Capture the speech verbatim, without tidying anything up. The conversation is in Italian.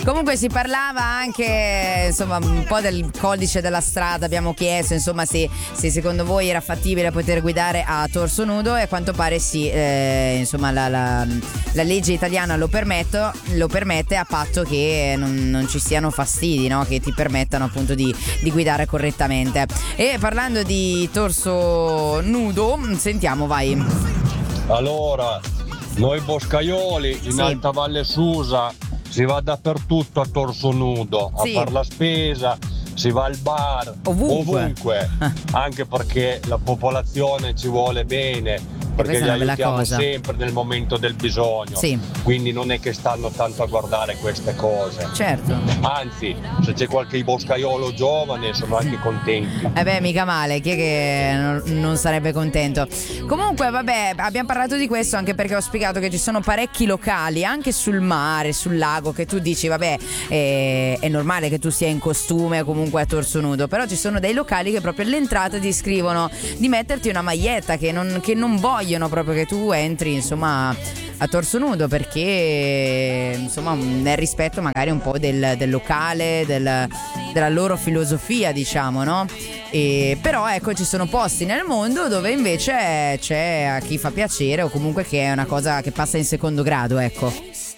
Comunque si parlava anche insomma un po' del codice della strada, abbiamo chiesto insomma se, se secondo voi era fattibile poter guidare a torso nudo e a quanto pare sì, eh, insomma la, la, la legge italiana lo, permetto, lo permette a patto che non, non ci siano fastidi, no? Che ti permettano appunto di, di guidare correttamente. E parlando di torso nudo, sentiamo, vai. Allora, noi boscaioli in Sì. Alta Valle Susa si va dappertutto a torso nudo, Sì. a far la spesa, si va al bar, Ovunque. ovunque, anche perché la popolazione ci vuole bene, perché questa li è una bella aiutiamo cosa. sempre nel momento del bisogno, Sì. quindi non è che stanno tanto a guardare queste cose. Certo. Anzi, se c'è qualche boscaiolo giovane sono anche contenti. Eh beh, mica male, chi è che non, non sarebbe contento? Comunque, vabbè, abbiamo parlato di questo anche perché ho spiegato che ci sono parecchi locali, anche sul mare, sul lago, che tu dici, vabbè, eh, è normale che tu sia in costume o comunque a torso nudo, però ci sono dei locali che proprio all'entrata ti scrivono di metterti una maglietta, che non, che non vogliono proprio che tu entri, insomma, a torso nudo, perché insomma nel rispetto magari un po' del, del locale, del, della loro filosofia, diciamo, no? E, però ecco, ci sono posti nel mondo dove invece c'è a chi fa piacere o comunque che è una cosa che passa in secondo grado, ecco.